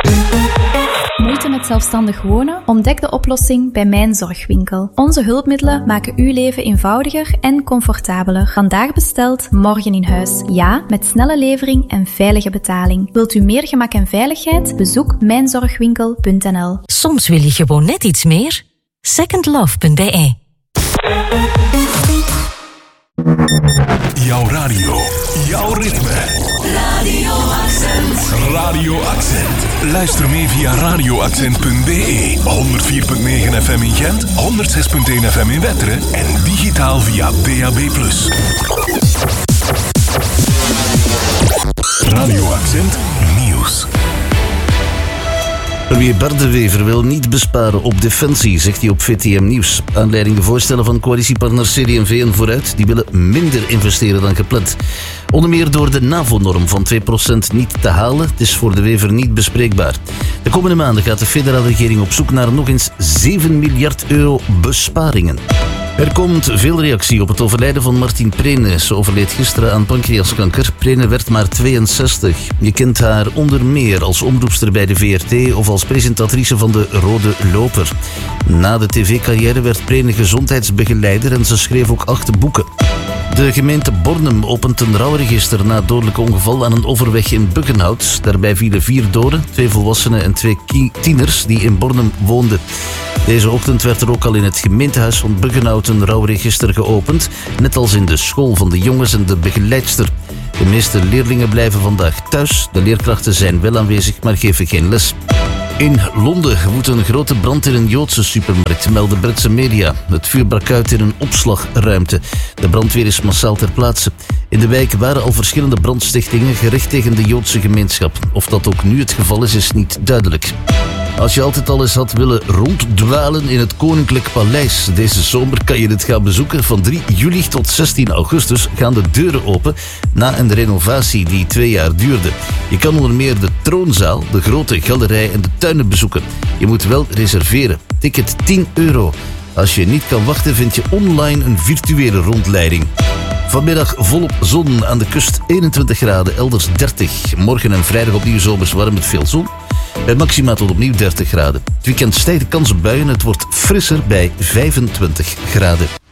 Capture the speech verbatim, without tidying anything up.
Moeite met zelfstandig wonen? Ontdek de oplossing bij Mijn Zorgwinkel. Onze hulpmiddelen maken uw leven eenvoudiger en comfortabeler. Vandaag besteld, morgen in huis. Ja, met snelle levering en veilige betaling. Wilt u meer gemak en veiligheid? Bezoek mijn zorgwinkel punt n l. Soms wil je gewoon net iets meer. second love punt b e. Jouw radio, jouw ritme. Radio Accent. Radio Accent. Luister mee via radio accent punt b e, honderd vier komma negen F M in Gent, honderd zes komma één F M in Wetteren en digitaal via D A B plus. Radio Accent Nieuws. Premier Bart De Wever wil niet besparen op defensie, zegt hij op V T M Nieuws. Aanleiding de voorstellen van coalitiepartners C D en V en Vooruit, die willen minder investeren dan gepland. Onder meer door de NAVO-norm van twee procent niet te halen. Het is voor De Wever niet bespreekbaar. De komende maanden gaat de federale regering op zoek naar nog eens zeven miljard euro besparingen. Er komt veel reactie op het overlijden van Martien Preene. Ze overleed gisteren aan pancreaskanker. Preene werd maar tweeënzestig. Je kent haar onder meer als omroepster bij de V R T of als presentatrice van de Rode Loper. Na de tv-carrière werd Preene gezondheidsbegeleider en ze schreef ook acht boeken. De gemeente Bornem opent een rouwregister na het dodelijke ongeval aan een overweg in Buggenhout. Daarbij vielen vier doden, twee volwassenen en twee tieners die in Bornem woonden. Deze ochtend werd er ook al in het gemeentehuis van Buggenhout een rouwregister geopend, net als in de school van de jongens en de begeleidster. De meeste leerlingen blijven vandaag thuis. De leerkrachten zijn wel aanwezig, maar geven geen les. In Londen woedt een grote brand in een Joodse supermarkt, melden Britse media. Het vuur brak uit in een opslagruimte. De brandweer is massaal ter plaatse. In de wijk waren al verschillende brandstichtingen gericht tegen de Joodse gemeenschap. Of dat ook nu het geval is, is niet duidelijk. Als je altijd al eens had willen ronddwalen in het Koninklijk Paleis, deze zomer kan je dit gaan bezoeken. Van drie juli tot zestien augustus gaan de deuren open na een renovatie die twee jaar duurde. Je kan onder meer de troonzaal, de grote galerij en de tuinen bezoeken. Je moet wel reserveren. Ticket tien euro. Als je niet kan wachten, vind je online een virtuele rondleiding. Vanmiddag volop zon, aan de kust eenentwintig graden, elders dertig. Morgen en vrijdag opnieuw zomers warm met veel zon. Bij maxima tot opnieuw dertig graden. Het weekend stijgt de kans op buien. Het wordt frisser bij vijfentwintig graden.